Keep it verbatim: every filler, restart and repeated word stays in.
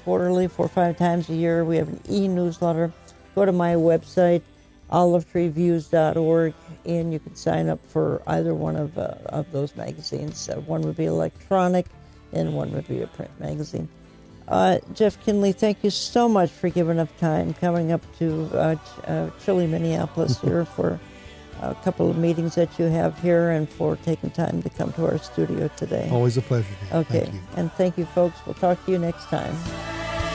quarterly, four or five times a year. We have an e-newsletter. Go to my website, olive tree views dot org, and you can sign up for either one of uh, of those magazines. Uh, one would be electronic, and one would be a print magazine. Uh, Jeff Kinley, thank you so much for giving up time coming up to uh, Ch- uh, chilly Minneapolis here for a couple of meetings that you have here, and for taking time to come to our studio today. Always a pleasure, Dave. Okay, Thank you. And thank you, folks. We'll talk to you next time.